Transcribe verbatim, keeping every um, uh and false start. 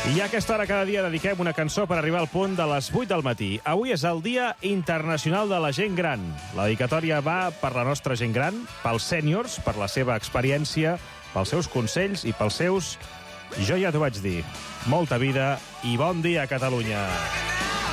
I a aquesta hora cada dia dediquem una cançó per arribar al punt de les vuit del matí. Avui és el Dia Internacional de la Gent Gran. La dedicatòria va per la nostra gent gran, pels sèniors, per la seva experiència, pels seus consells i pels seus... Jo ja t'ho vaig dir. Molta vida i bon dia, Catalunya.